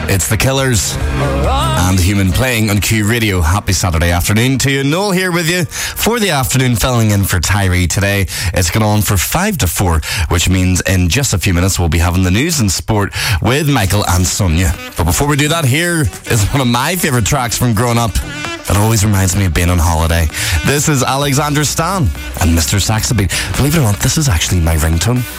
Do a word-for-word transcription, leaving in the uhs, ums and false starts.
It's The Killers and Human playing on Q Radio. Happy Saturday afternoon to you. Noel here with you for the afternoon, filling in for Tyree today. It's going on for five to four, which means in just a few minutes we'll be having the news and sport with Michael and Sonia. But before we do that, here is one of my favourite tracks from growing up. That always reminds me of being on holiday. This is Alexander Stan and Mister Saxby. Believe it or not, this is actually my ringtone.